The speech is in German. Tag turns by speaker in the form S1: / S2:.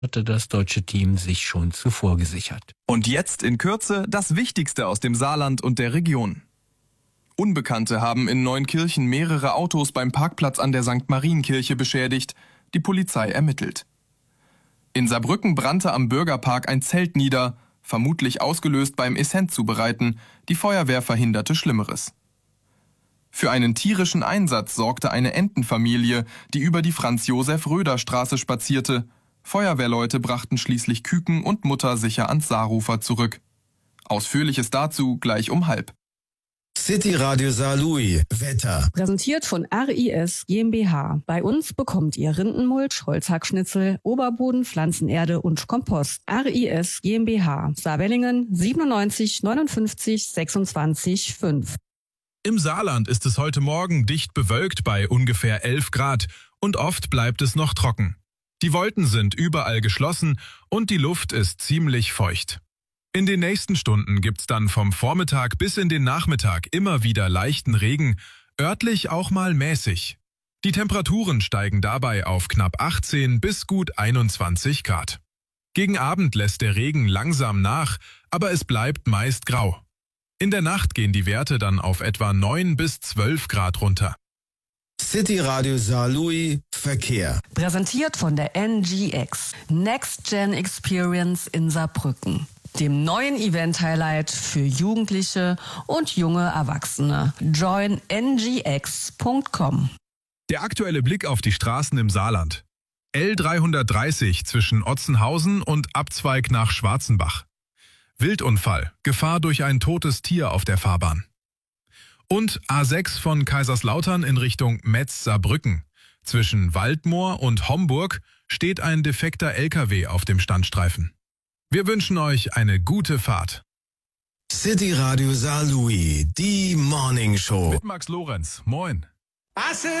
S1: hatte das deutsche Team sich schon zuvor gesichert.
S2: Und jetzt in Kürze das Wichtigste aus dem Saarland und der Region. Unbekannte haben in Neunkirchen mehrere Autos beim Parkplatz an der St. Marienkirche beschädigt. Die Polizei ermittelt. In Saarbrücken brannte am Bürgerpark ein Zelt nieder, vermutlich ausgelöst beim Essent zubereiten. Die Feuerwehr verhinderte Schlimmeres. Für einen tierischen Einsatz sorgte eine Entenfamilie, die über die Franz-Josef-Röder-Straße spazierte. Feuerwehrleute brachten schließlich Küken und Mutter sicher ans Saarufer zurück. Ausführliches dazu gleich um 12:30.
S3: City Radio Saarlouis, Wetter.
S4: Präsentiert von RIS GmbH. Bei uns bekommt ihr Rindenmulch, Holzhackschnitzel, Oberboden, Pflanzenerde und Kompost. RIS GmbH. Saarwellingen 97 59 26 5.
S5: Im Saarland ist es heute Morgen dicht bewölkt bei ungefähr 11 Grad und oft bleibt es noch trocken. Die Wolken sind überall geschlossen und die Luft ist ziemlich feucht. In den nächsten Stunden gibt's dann vom Vormittag bis in den Nachmittag immer wieder leichten Regen, örtlich auch mal mäßig. Die Temperaturen steigen dabei auf knapp 18 bis gut 21 Grad. Gegen Abend lässt der Regen langsam nach, aber es bleibt meist grau. In der Nacht gehen die Werte dann auf etwa 9 bis 12 Grad runter.
S3: City Radio Saarlouis, Verkehr.
S4: Präsentiert von der NGX. Next Gen Experience in Saarbrücken. Dem neuen Event-Highlight für Jugendliche und junge Erwachsene. Join ngx.com.
S5: Der aktuelle Blick auf die Straßen im Saarland. L330 zwischen Otzenhausen und Abzweig nach Schwarzenbach. Wildunfall, Gefahr durch ein totes Tier auf der Fahrbahn. Und A6 von Kaiserslautern in Richtung Metz-Saarbrücken. Zwischen Waldmoor und Homburg steht ein defekter LKW auf dem Standstreifen. Wir wünschen euch eine gute Fahrt.
S3: City Radio Saarlouis, die Morning Show.
S5: Mit Max Lorenz. Moin.